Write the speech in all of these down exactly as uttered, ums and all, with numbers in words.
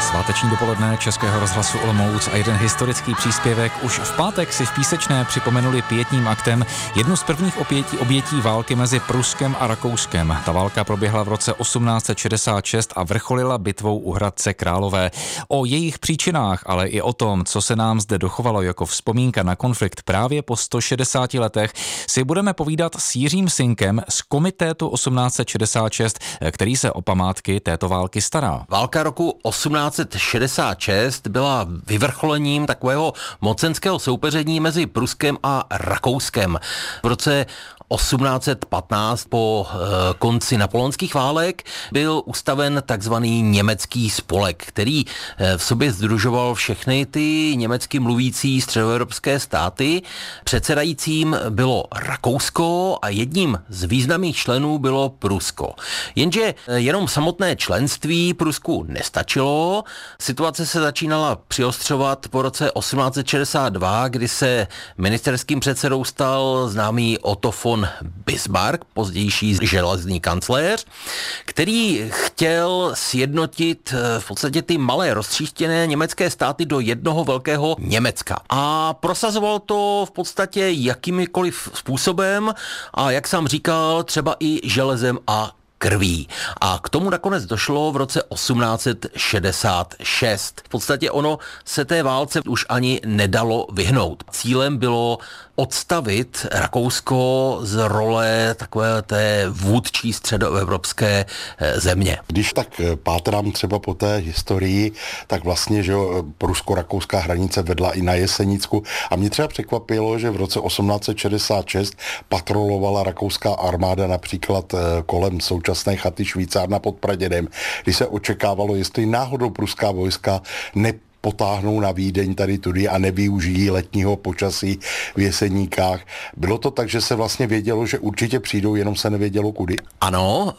Sváteční dopoledne Českého rozhlasu Olomouc a jeden historický příspěvek. Už v pátek si v Písečné připomenuli pietním aktem jednu z prvních obětí, obětí války mezi Pruskem a Rakouskem. Ta válka proběhla v roce osmnáct set šedesát šest a vrcholila bitvou u Hradce Králové. O jejich příčinách, ale i o tom, co se nám zde dochovalo jako vzpomínka na konflikt právě po sto šedesáti letech, si budeme povídat s Jiřím Synkem z Komitétu osmnáct set šedesát šest, který se o památky této války stará. Válka roku osmnáct set šedesát šest byla vyvrcholením takového mocenského soupeření mezi Pruskem a Rakouskem. V roce osmnáct set patnáct po e, konci napoleonských válek byl ustaven takzvaný německý spolek, který e, v sobě sdružoval všechny ty německy mluvící středoevropské státy. Předsedajícím bylo Rakousko a jedním z významných členů bylo Prusko. Jenže e, jenom samotné členství Prusku nestačilo. Situace se začínala přiostřovat po roce osmnáct set šedesát dva, kdy se ministerským předsedou stal známý Otto von Bismarck, pozdější železný kancléř, který chtěl sjednotit v podstatě ty malé roztříštěné německé státy do jednoho velkého Německa. A prosazoval to v podstatě jakýmikoliv způsobem a jak sám říkal, třeba i železem a krví. A k tomu nakonec došlo v roce osmnáct set šedesát šest. V podstatě ono se té válce už ani nedalo vyhnout. Cílem bylo odstavit Rakousko z role takové té vůdčí středoevropské země. Když tak pátrám třeba po té historii, tak vlastně, že jo, prusko-rakouská hranice vedla i na Jesenicku a mě třeba překvapilo, že v roce osmnáct set šedesát šest patrolovala rakouská armáda například kolem současné chaty Švýcárna pod Pradědem, když se očekávalo, jestli náhodou pruská vojska ne potáhnou na Vídeň tady tudy a nevyužijí letního počasí v Jeseníkách. Bylo to tak, že se vlastně vědělo, že určitě přijdou, jenom se nevědělo kudy? Ano,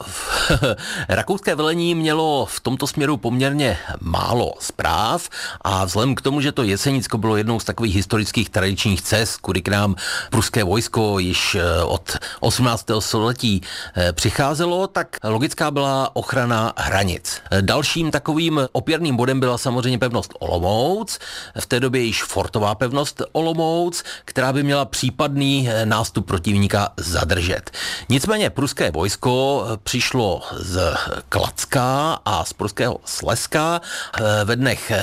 rakouské velení mělo v tomto směru poměrně málo zpráv a vzhledem k tomu, že to Jesenicko bylo jednou z takových historických tradičních cest, kudy k nám pruské vojsko již od osmnáctého století přicházelo, tak logická byla ochrana hranic. Dalším takovým opěrným bodem byla samozřejmě pevnost Olomouc, v té době již fortová pevnost Olomouc, která by měla případný nástup protivníka zadržet. Nicméně pruské vojsko přišlo z Klacka a z pruského Slezska ve dnech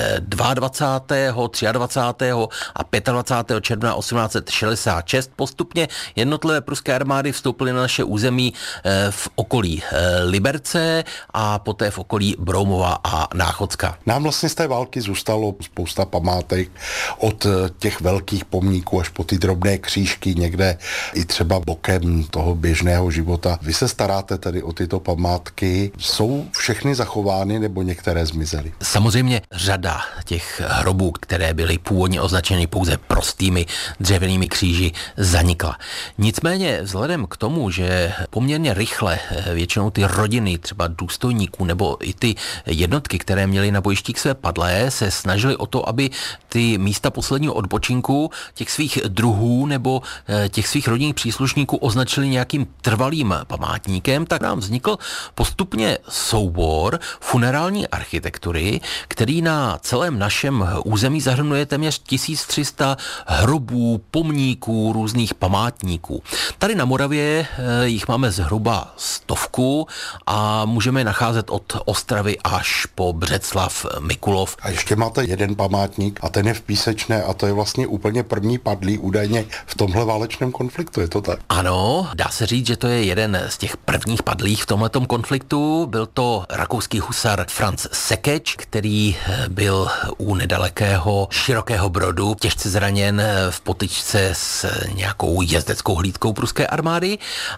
dvacátého druhého, dvacátého třetího a dvacátého pátého června osmnáct set šedesát šest postupně jednotlivé pruské armády vstoupily na naše území v okolí Liberce a poté v okolí Broumova a Náchodska. Nám vlastně z té války zůstalo spousta památek od těch velkých pomníků až po ty drobné křížky, někde i třeba bokem toho běžného života. Vy se staráte tedy o tyto památky. Jsou všechny zachovány nebo některé zmizely? Samozřejmě řada těch hrobů, které byly původně označeny pouze prostými dřevěnými kříži, zanikla. Nicméně vzhledem k tomu, že poměrně rychle většinou ty rodiny, třeba důstojníků nebo i ty jednotky, které měly na bojištích své padlé, se snažili o to, aby ty místa posledního odpočinku těch svých druhů nebo těch svých rodinných příslušníků označili nějakým trvalým památníkem, tak nám vznikl postupně soubor funerální architektury, který na celém našem území zahrnuje téměř tisíc tři sta hrobů, pomníků, různých památníků. Tady na Moravě jich máme zhruba stovku a můžeme je nacházet od Ostravy až po Břeclav, Mikulov. A ještě máte jeden památník a ten je v Písečné a to je vlastně úplně první padlý údajně v tomhle válečném konfliktu, je to tak? Ano, dá se říct, že to je jeden z těch prvních padlých v tomhletom konfliktu. Byl to rakouský husar Franz Sekeč, který byl u nedalekého Širokého Brodu těžce zraněn v potyčce s nějakou jezdeckou hlídkou pruské armády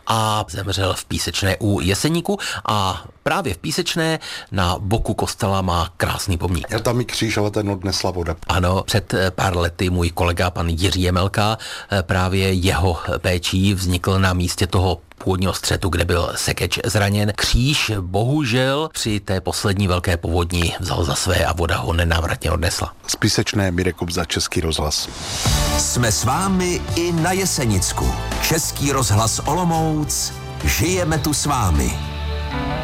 a zemřel v Písečné u Jeseníku a právě v Písečné na boku kostela má krásný pomník. Je tam i kříž, ale ten odnesla voda. Ano, před pár lety můj kolega pan Jiří Jemelka, právě jeho péčí vznikl na místě toho původního střetu, kde byl Sekeč zraněn. Kříž bohužel při té poslední velké povodni vzal za své a voda ho nenávratně odnesla. Z Písečné Mirek za Český rozhlas. Jsme s vámi i na Jesenicku. Český rozhlas Olomouc. Žijeme tu s vámi.